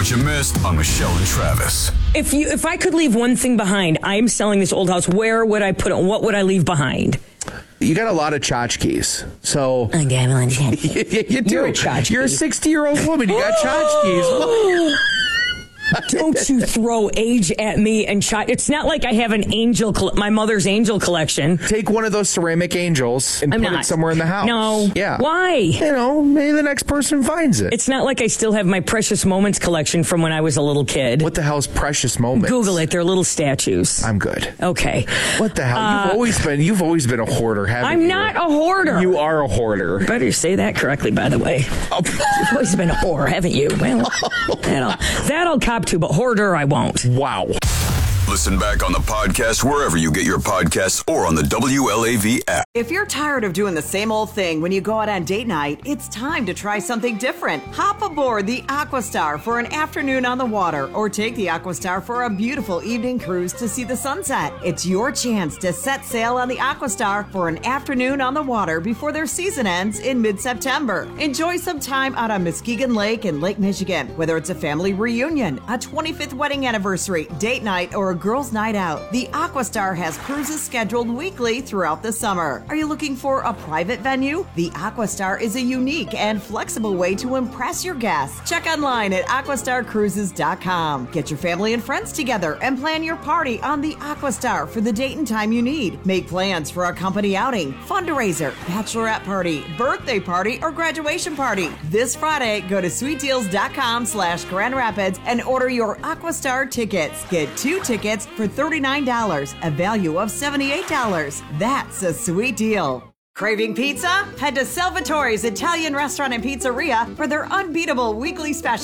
what you missed on Michelle and Travis. If I could leave one thing behind, I'm selling this old house. Where would I put it? What would I leave behind? You got a lot of tchotchkes, so I got a lot of tchotchkes. you do. You're a tchotchke. You're a 60-year-old woman. You got tchotchkes. Don't you throw age at me and it's not like I have an my mother's angel collection. Take one of those ceramic angels and put it somewhere in the house. No. Yeah. Why? You know, maybe the next person finds it. It's not like I still have my Precious Moments collection from when I was a little kid. What the hell's Precious Moments? Google it. They're little statues. I'm good. Okay. What the hell? You've always been a hoarder, haven't you? I'm not a hoarder. You are a hoarder. Better say that correctly, by the way. You've always been a whore, haven't you? Well, that'll cop to, but hoarder I won't. Wow. Listen back on the podcast wherever you get your podcasts or on the WLAV app. If you're tired of doing the same old thing when you go out on date night, it's time to try something different. Hop aboard the Aquastar for an afternoon on the water or take the Aquastar for a beautiful evening cruise to see the sunset. It's your chance to set sail on the Aquastar for an afternoon on the water before their season ends in mid-September. Enjoy some time out on Muskegon Lake and Lake Michigan, whether it's a family reunion, a 25th wedding anniversary, date night, or a girls' night out. The Aquastar has cruises scheduled weekly throughout the summer. Are you looking for a private venue? The Aquastar is a unique and flexible way to impress your guests. Check online at aquastarcruises.com. Get your family and friends together and plan your party on the Aquastar for the date and time you need. Make plans for a company outing, fundraiser, bachelorette party, birthday party, or graduation party. This Friday, go to sweetdeals.com/Grand Rapids and order your Aquastar tickets. Get 2 tickets for $39, a value of $78. That's a sweet deal. Craving pizza? Head to Salvatore's Italian Restaurant and Pizzeria for their unbeatable weekly special.